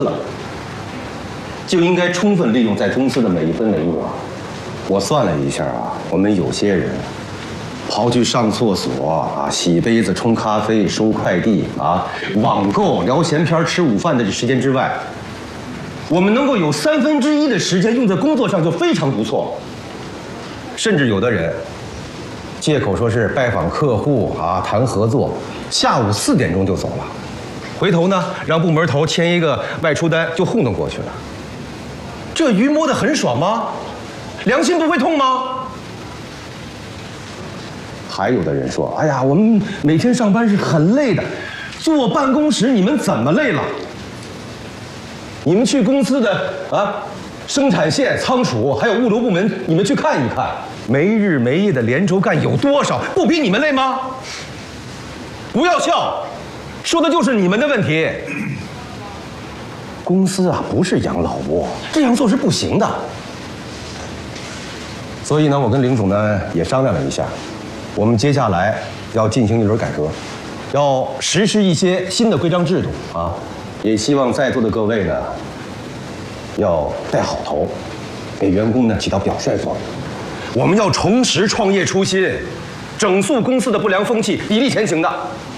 了，就应该充分利用在公司的每一分每一秒。我算了一下啊，我们有些人刨去上厕所啊、洗杯子、冲咖啡、收快递啊、网购、聊闲篇、吃午饭的这时间之外，我们能够有1/3的时间用在工作上就非常不错。甚至有的人借口说是拜访客户啊、谈合作，下午4点钟就走了，回头呢让部门头签一个外出单就糊弄过去了。这鱼摸得很爽吗？良心不会痛吗？还有的人说：“哎呀，我们每天上班是很累的，坐办公室你们怎么累了？你们去公司的生产线、仓储还有物流部门，你们去看一看，没日没夜的连轴干有多少？不比你们累吗？不要笑，说的就是你们的问题。公司啊，不是养老窝，这样做是不行的。所以呢，我跟林总呢也商量了一下，我们接下来要进行一轮改革，要实施一些新的规章制度啊，也希望在座的各位呢要带好头，给员工呢起到表率作用。我们要重拾创业初心，整肃公司的不良风气，砥砺前行的。